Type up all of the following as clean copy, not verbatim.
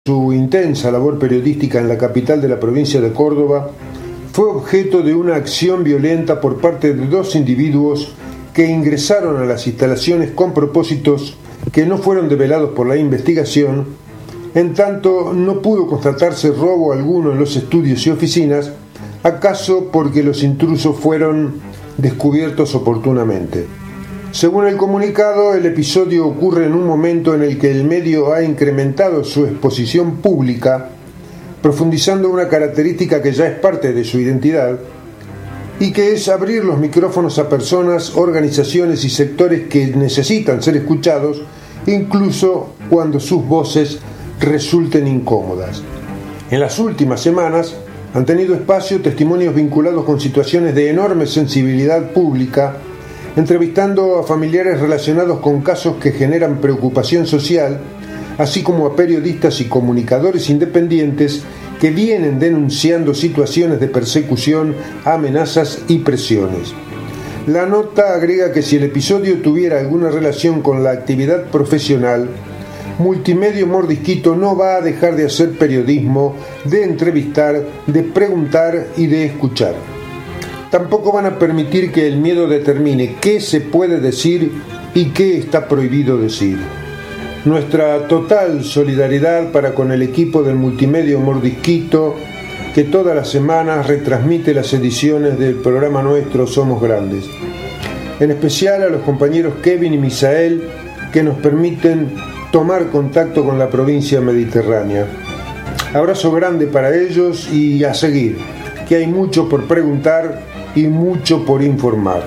Su intensa labor periodística en la capital de la provincia de Córdoba fue objeto de una acción violenta por parte de dos individuos que ingresaron a las instalaciones con propósitos que no fueron develados por la investigación, en tanto no pudo constatarse robo alguno en los estudios y oficinas, acaso porque los intrusos fueron descubiertos oportunamente. Según el comunicado, el episodio ocurre en un momento en el que el medio ha incrementado su exposición pública, profundizando una característica que ya es parte de su identidad, y que es abrir los micrófonos a personas, organizaciones y sectores que necesitan ser escuchados, incluso cuando sus voces resulten incómodas. En las últimas semanas han tenido espacio testimonios vinculados con situaciones de enorme sensibilidad pública, entrevistando a familiares relacionados con casos que generan preocupación social, así como a periodistas y comunicadores independientes que vienen denunciando situaciones de persecución, amenazas y presiones. La nota agrega que si el episodio tuviera alguna relación con la actividad profesional, Multimedia Mordisquito no va a dejar de hacer periodismo, de entrevistar, de preguntar y de escuchar. Tampoco van a permitir que el miedo determine qué se puede decir y qué está prohibido decir. Nuestra total solidaridad para con el equipo del Multimedia Mordisquito, que todas las semanas retransmite las ediciones del programa nuestro Somos Grandes. En especial a los compañeros Kevin y Misael, que nos permiten tomar contacto con la provincia mediterránea. Abrazo grande para ellos y a seguir, que hay mucho por preguntar y mucho por informar.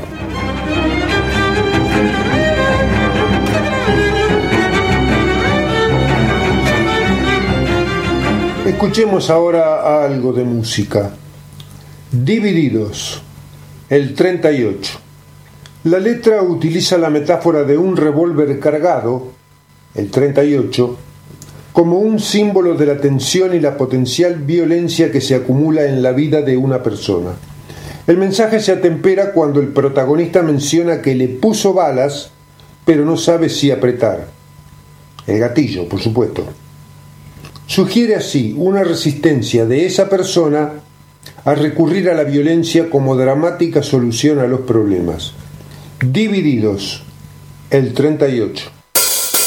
Escuchemos ahora algo de música. Divididos, el 38. La letra utiliza la metáfora de un revólver cargado, el 38, como un símbolo de la tensión y la potencial violencia que se acumula en la vida de una persona. El mensaje se atempera cuando el protagonista menciona que le puso balas, pero no sabe si apretar. El gatillo, por supuesto. Sugiere así una resistencia de esa persona a recurrir a la violencia como dramática solución a los problemas. Divididos, el 38.